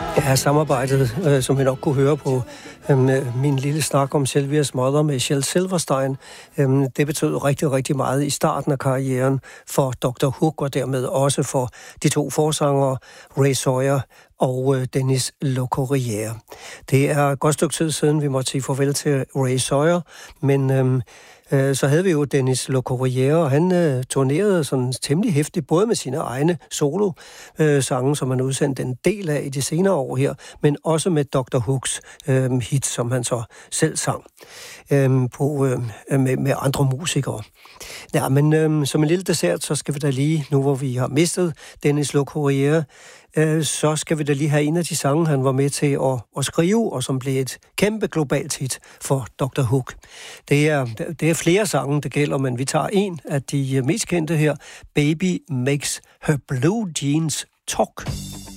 Ja, samarbejdet, som vi nok kunne høre på min lille snak om Sylvias mother med Shel Silverstein, det betød rigtig, rigtig meget i starten af karrieren for Dr. Hook, og dermed også for de to forsangere, Ray Sawyer og Dennis Locorriere. Det er et godt stykke tid siden, vi måtte sige farvel til Ray Sawyer, men så havde vi jo Dennis Locorriere, og han turnerede sådan temmelig hæftigt, både med sine egne solo-sange, som han udsendte en del af i de senere år her, men også med Dr. Hooks hit, som han så selv sang med andre musikere. Ja, men som en lille dessert, så skal vi da lige, nu hvor vi har mistet Dennis Locorriere, så skal vi da lige have en af de sange, han var med til at skrive, og som blev et kæmpe globalt hit for Dr. Hook. Det er flere sange, det gælder, men vi tager en af de mest kendte her, Baby Makes Her Blue Jeans Talk.